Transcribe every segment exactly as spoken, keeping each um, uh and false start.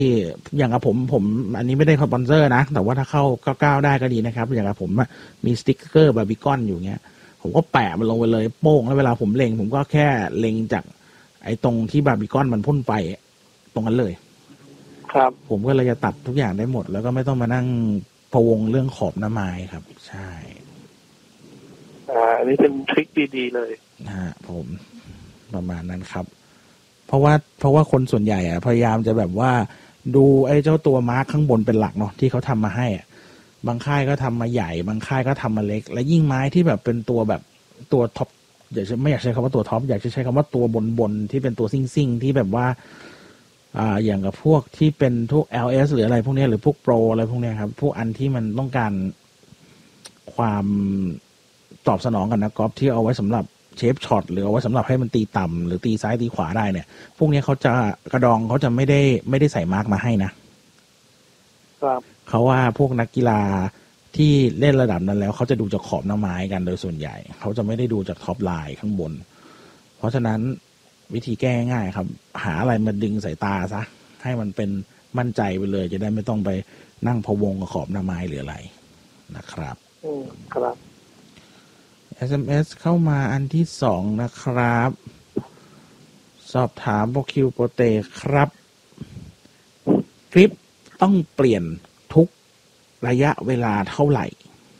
อย่างกับผมผมอันนี้ไม่ได้สปอนเซอร์นะแต่ว่าถ้าเข้าเก้าได้ก็ดีนะครับอย่างกับผมมีสติ๊กเกอร์บาร์บีคอนอยู่เงี้ยผมก็แปะมันลงไปเลยโป้งแล้วเวลาผมเล็งผมก็แค่เล็งจากไอ้ตรงที่บาร์บีคอนมันพ่นไฟตรงนั้นเลยครับผมก็เลยจะตัดทุกอย่างได้หมดแล้วก็ไม่ต้องมานั่งพะวงเรื่องขอบหน้าไม้ครับใช่อ่าอันนี้เป็นทริคดีๆเลยฮะผมประมาณนั้นครับเพราะว่าเพราะว่าคนส่วนใหญ่อ่ะพยายามจะแบบว่าดูไอ้เจ้าตัวมาร์คข้างบนเป็นหลักเนาะที่เขาทำมาให้อ่ะบางค่ายก็ทำมาใหญ่บางค่ายก็ทำมาเล็กและยิ่งไม้ที่แบบเป็นตัวแบบตัวท็อปอยากจะไม่อยากใช้คำว่าตัวท็อปอยากจะใช้คำว่าตัวบนบนที่เป็นตัวซิ่งซิ่งที่แบบว่าอ่าอย่างกับพวกที่เป็นพวก แอล เอส หรืออะไรพวกนี้หรือพวกโปรอะไรพวกนี้ครับพวกอันที่มันต้องการความตอบสนองกับนักกอล์ฟที่เอาไว้สำหรับเชฟช็อตหรือเอาไว้สำหรับให้มันตีต่ำหรือตีซ้ายตีขวาได้เนี่ยพวกนี้เขาจะกระดองเขาจะไม่ได้ไม่ได้ใส่มาร์กมาให้นะครับเขาว่าพวกนักกีฬาที่เล่นระดับนั้นแล้วเขาจะดูจากขอบหน้าไม้กันโดยส่วนใหญ่เขาจะไม่ได้ดูจากท็อปไลน์ข้างบนเพราะฉะนั้นวิธีแก้ง่ายครับหาอะไรมาดึงสายตาซะให้มันเป็นมั่นใจไปเลยจะได้ไม่ต้องไปนั่งพะวงกับขอบหน้าไม้หรืออะไรนะครับอืมครับเอส เอ็ม เอส เข้ามาอันที่สองนะครับสอบถามโปรคิวโปรเตครับกริปต้องเปลี่ยนทุกระยะเวลาเท่าไหร่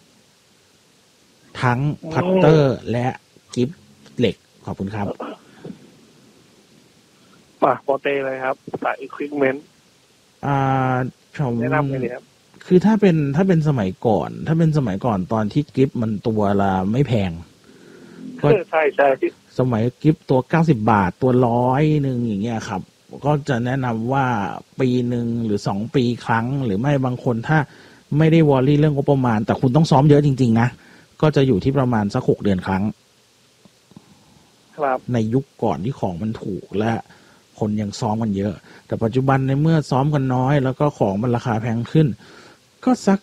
ทั้งพัตเตอร์และกริปเหล็กขอบคุณครับป่ะโปรเตเลยครับสาย equipment อ่าผมแนะนำเลยครับคือถ้าเป็นถ้าเป็นสมัยก่อนถ้าเป็นสมัยก่อนตอนที่กริปมันตัวละไม่แพงก็ใช่ใช่สมัยกริปตัวเก้าสิบบาทตัวร้อยหนึ่งอย่างเงี้ยครับก็จะแนะนำว่าปีหนึ่งหรือสองปีครั้งหรือไม่บางคนถ้าไม่ได้วอรี่เรื่องงบประมาณแต่คุณต้องซ้อมเยอะจริงๆนะก็จะอยู่ที่ประมาณสักหกเดือนครั้งครับในยุคก่อนที่ของมันถูกและคนยังซ้อมกันเยอะแต่ปัจจุบันในเมื่อซ้อมกันน้อยแล้วก็ของมันราคาแพงขึ้นก็สัก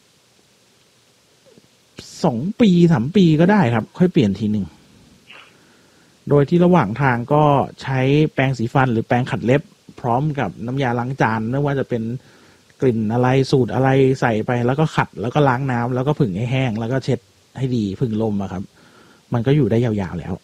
สองปีสามปีก็ได้ครับค่อยเปลี่ยนทีหนึ่งโดยที่ระหว่างทางก็ใช้แปรงสีฟันหรือแปรงขัดเล็บพร้อมกับน้ำยาล้างจานไม่ว่าจะเป็นกลิ่นอะไรสูตรอะไรใส่ไปแล้วก็ขัดแล้วก็ล้างน้ำแล้วก็ผึ่งให้แห้งแล้วก็เช็ดให้ดีผึ่งลมอะครับมันก็อยู่ได้ยาวๆแล้ว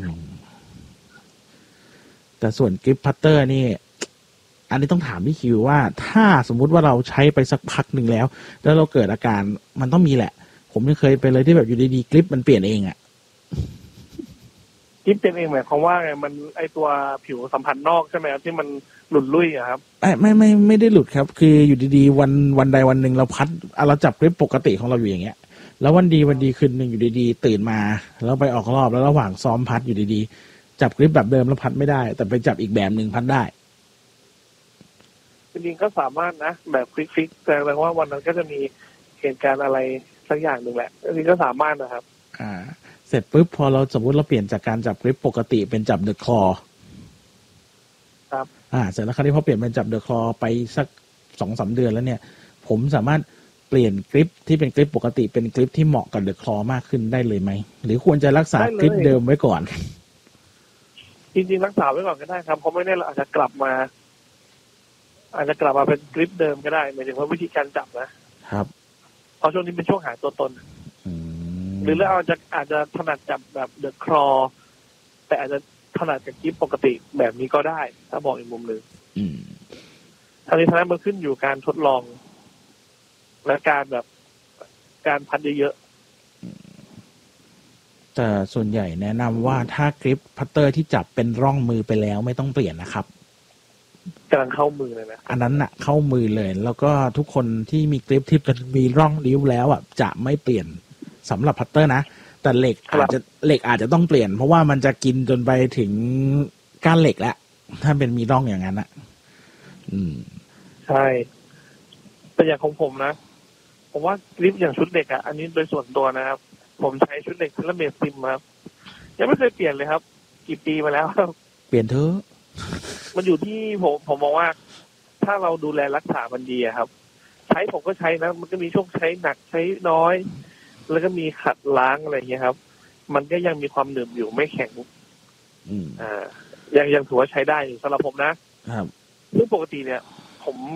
แต่ส่วนกริปพัตเตอร์นี่อันนี้ต้องถามพี่คิวว่าถ้าสมมุติว่าเราใช้ไปสักพักหนึ่งแล้วแล้วเราเกิดอาการมันต้องมีแหละผมยังเคยไปเลยที่แบบอยู่ดีๆกริปมันเปลี่ยนเองอะกริปเป็นเองหมายความว่าไงมันไอตัวผิวสัมผัสนอกใช่ไหมครับที่มันหลุดลุ่ยอะครับไม่ไม่ไม่ไม่ได้หลุดครับคืออยู่ดีๆวันวันใดวันหนึ่งเราพัดเราจับกริปปกติของเราอยู่อย่างเงี้ยแล้ววันดีวันดีคืนหนึ่งอยู่ดีๆตื่นมาแล้วไปออกรอบแล้วระหว่างซ้อมพัดอยู่ดีๆจับกริปแบบเดิมแล้วพัดไม่ได้แต่ไปจับอีกแบบหนึ่งพัดได้จริงๆก็สามารถนะแบบคลิกๆแต่แปลว่าวันนั้นก็จะมีเหตุการณ์อะไรสักอย่างหนึ่งแหละจริงๆก็สามารถนะครับอ่าเสร็จปุ๊บพอเราสมมติเราเปลี่ยนจากการจับกริปปกติเป็นจับเดอะคลอครับอ่าเสร็จแล้วคราวนี้พอเปลี่ยนเป็นจับเดอะคลอไปสักสองสามเดือนแล้วเนี่ยผมสามารถเปลี่ยนกริปที่เป็นกริปปกติเป็นกริปที่เหมาะกับเดอะคลอมากขึ้นได้เลยไหมหรือควรจะรักษากริปเดิมไว้ก่อนจริงๆรักษาไว้ก่อนก็ได้ครับเพราะไม่แน่เราอาจจะกลับมาอาจจะกลับมาเป็นกริปเดิมก็ได้หมายถึงว่าวิธีการจับนะครับเพราะช่วงนี้เป็นช่วงหาตัวตนหรือเราอาจจะอาจจะถนัดจับแบบเดอะคลอแต่อาจจะถนัดกับกริปปกติแบบนี้ก็ได้ถ้าบอกอีกมุมหนึ่งทั้งนี้ทั้งนั้นมันขึ้นอยู่การทดลองและการแบบการพัดเยอะๆแต่ส่วนใหญ่แนะนำว่าถ้ากริปพัตเตอร์ที่จับเป็นร่องมือไปแล้วไม่ต้องเปลี่ยนนะครับกำลังเข้ามือเลยนะอันนั้นน่ะเข้ามือเลยแล้วก็ทุกคนที่มีกริปที่มีร่องนิ้วแล้วอ่ะจะไม่เปลี่ยนสำหรับพัตเตอร์นะแต่เหล็กอาจจะเหล็กอาจจะต้องเปลี่ยนเพราะว่ามันจะกินจนไปถึงก้านเหล็กแล้วถ้าเป็นมีร่องอย่างนั้นอ่ะอืมใช่แต่อย่างของผมนะผมว่ากริปอย่างชุดเหล็กอ่ะอันนี้โดยส่วนตัวนะครับผมใช้ชุดเหล็กเทเลเมตซิมครับยังไม่เคยเปลี่ยนเลยครับกี่ปีมาแล้วเปลี่ยนเถอะมันอยู่ที่ผมผมมองว่าถ้าเราดูแลรักษามันดีครับใช้ผมก็ใช้นะมันก็มีช่วงใช้หนักใช้น้อยแล้วก็มีขัดล้างอะไรอย่างเงี้ยครับมันก็ยังมีความหนึบอยู่ไม่แข็งอ่ายังยังถือว่าใช้ได้สำหรับผมนะครับซึ่งปกติเนี่ยผม